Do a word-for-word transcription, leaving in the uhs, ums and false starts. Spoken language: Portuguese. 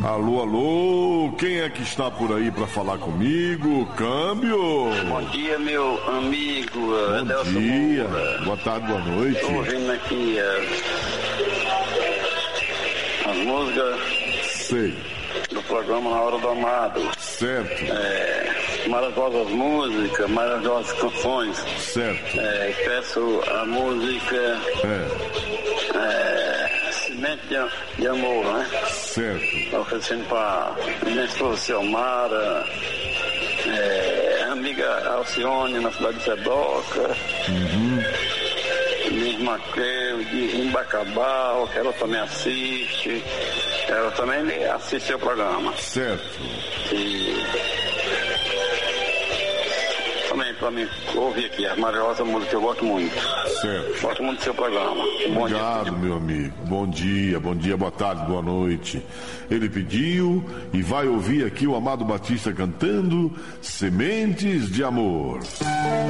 Alô, alô, quem é que está por aí para falar comigo? Câmbio! Bom dia, meu amigo Bom Adelson dia, Moura. boa tarde, boa noite. Estou ouvindo aqui as, as músicas Sei, do programa Na Hora do Amado. certo, É, maravilhosas músicas, maravilhosas canções. certo, É, peço a música é, é, Semente de, de Amor, né? certo, Oferecendo para a Ciomara, é, amiga Alcione na cidade de Sedoca, uhum. minha irmã Cleude, em Bacabal, que ela também assiste, ela também assiste o programa. Certo. E também para mim ouvir aqui a maravilhosa música que eu gosto muito. Certo. Gosto muito do seu programa. Bom Obrigado, dia. meu amigo. Bom dia, bom dia, boa tarde, boa noite. Ele pediu e vai ouvir aqui o Amado Batista cantando Sementes de Amor.